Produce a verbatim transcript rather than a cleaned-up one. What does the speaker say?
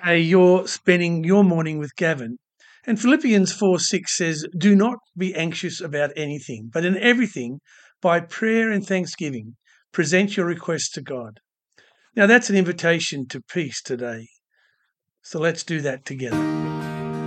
way you're spending your morning with Gavin. And Philippians four six says, "Do not be anxious about anything, but in everything, by prayer and thanksgiving, present your requests to God." Now, that's an invitation to peace today. So let's do that together.